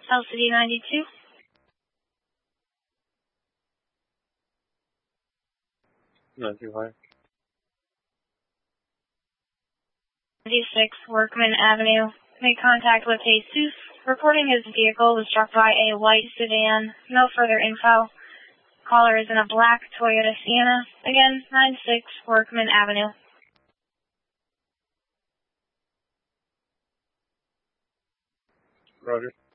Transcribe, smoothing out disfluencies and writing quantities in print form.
LCD 92. 95. 96 Workman Avenue. Made contact with Jesus, reporting his vehicle was struck by a white sedan. No further info. Caller is in a black Toyota Sienna. Again, 96 Workman Avenue. Roger.